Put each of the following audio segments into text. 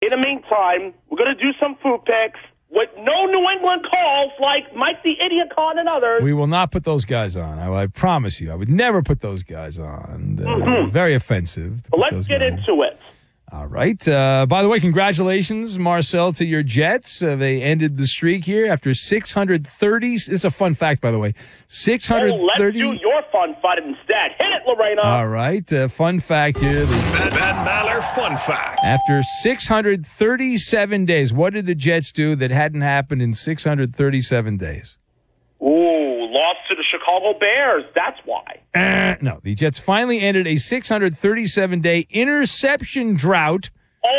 In the meantime, we're going to do some food picks with no New England calls like Mike the Idiot Con and others. We will not put those guys on. I promise you. I would never put those guys on. Very offensive. Well, let's get into it. All right. By the way, congratulations, Marcel, to your Jets. They ended the streak here after 630. This is a fun fact, by the way. 630. Let's do your fun fact instead. Hit it, Lorena. All right. Fun fact here. Ben Maller fun fact. After 637 days, what did the Jets do that hadn't happened in 637 days? Ooh, lost to the Chicago Bears. That's why. No, the Jets finally ended a 637-day interception drought.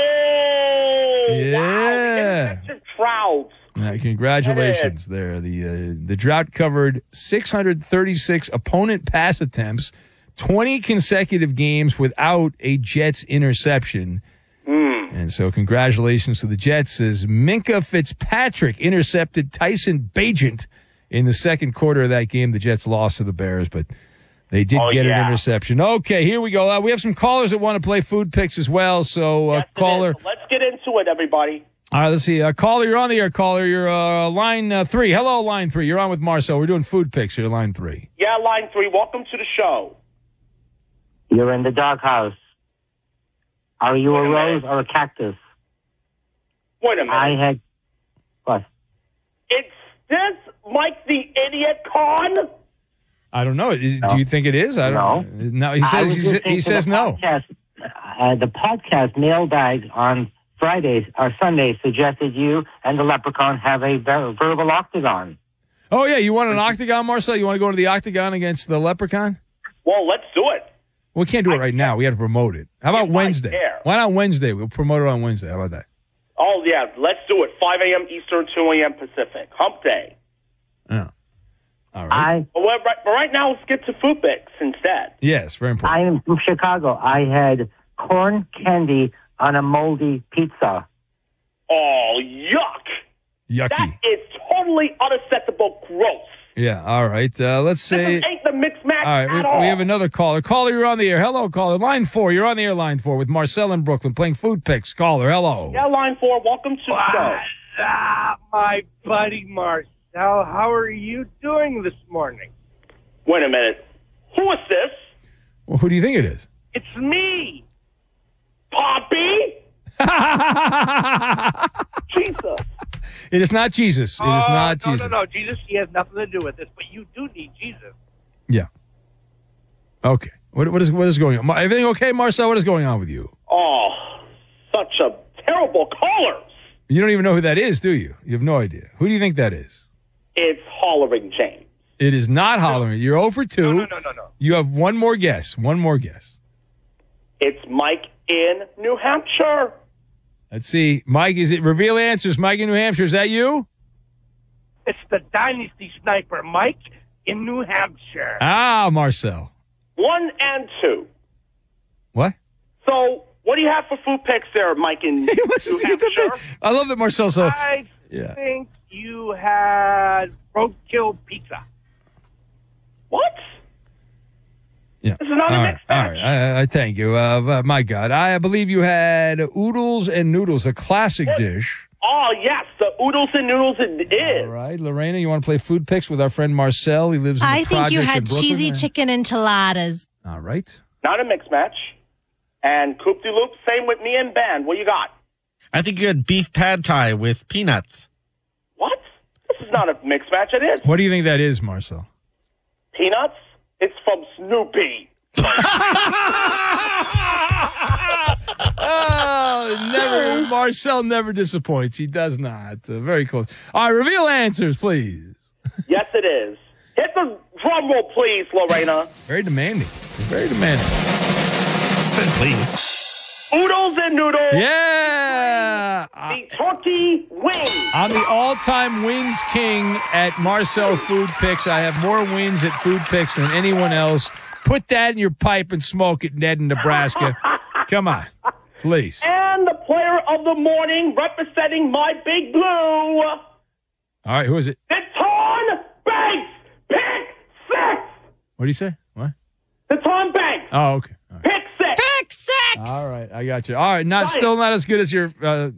Oh, yeah. Wow. The interception drought. Congratulations there. The drought covered 636 opponent pass attempts, 20 consecutive games without a Jets interception. And so congratulations to the Jets as Minkah Fitzpatrick intercepted Tyson Bagent in the second quarter of that game. The Jets lost to the Bears, but they did get an interception. Okay, here we go. We have some callers that want to play food picks as well. So, yes, caller. Let's get into it, everybody. All right, let's see. Caller, you're on the air, caller. You're line 3. Hello, line 3. You're on with Marcel. We're doing food picks here, line 3. Yeah, line 3. Welcome to the show. You're in the doghouse. Are you a rose or a cactus? Wait a minute. What? It's this Mike the Idiot Con? I don't know. Do you think it is? I don't know. No, he says no. The podcast mailbag on Fridays or Sundays suggested you and the Leprechaun have a verbal octagon. Oh, yeah. You want an octagon, Marcel? You want to go to the octagon against the Leprechaun? Well, let's do it. We can't do it right now. We have to promote it. How about Wednesday? Why not Wednesday? We'll promote it on Wednesday. How about that? Oh, yeah. Let's do it. 5 a.m. Eastern, 2 a.m. Pacific. Hump day. Oh. All right. But right now, let's get to food picks instead. Yes, very important. I am from Chicago. I had corn candy on a moldy pizza. Oh, yuck. Yucky. That is totally unacceptable gross. Yeah, all right. Let's say... This ain't the mixed match all right, at all. We have another caller. Caller, you're on the air. Hello, caller. Line 4. You're on the air, line 4, with Marcel in Brooklyn playing food picks. Caller, hello. Yeah, line 4. Welcome to the show. My buddy Marcel. How are you doing this morning? Wait a minute. Who is this? Well, who do you think it is? It's me. Poppy? Jesus. It is not Jesus. It is not Jesus. No. Jesus, he has nothing to do with this, but you do need Jesus. Yeah. Okay. What is going on? Everything okay, Marcel? What is going on with you? Oh, such a terrible caller. You don't even know who that is, do you? You have no idea. Who do you think that is? It's Hollering James. It is not Hollering. You're 0 for 2. No. You have one more guess. It's Mike in New Hampshire. Let's see. Mike, is it reveal answers? Mike in New Hampshire, is that you? It's the Dynasty Sniper, Mike in New Hampshire. Ah, Marcel. 1 and 2. What? So, what do you have for food picks there, Mike in New Hampshire? I love that Marcel. I think you had roadkill pizza. What? Yeah. This is not a mixed match. All right. I thank you. My God. I believe you had oodles and noodles, a classic dish. Oh, yes. The oodles and noodles it is. All right. Lorena, you want to play food picks with our friend Marcel? He lives in the I think you projects in had Brooklyn. cheesy chicken enchiladas. All right. Not a mixed match. And Coop de Loop, same with me and Ben. What you got? I think you had beef pad thai with peanuts. What? This is not a mixed match. It is. What do you think that is, Marcel? Peanuts? It's from Snoopy. Marcel never disappoints. He does not. Very close. All right, reveal answers, please. Yes, it is. Hit the drum roll, please, Lorena. Very demanding. Very demanding. Said please. Oodles and noodles. Yeah. The turkey wings. I'm the all-time wings king at Marcel Food Picks. I have more wins at Food Picks than anyone else. Put that in your pipe and smoke it, Ned in Nebraska. Come on, please. And the player of the morning representing my big blue. All right, who is it? Deton Banks. Pick 6. What do you say? What? Deton Banks. Oh, okay. Pick 6. Pick 6! All right, I got you. All right, still not as good as your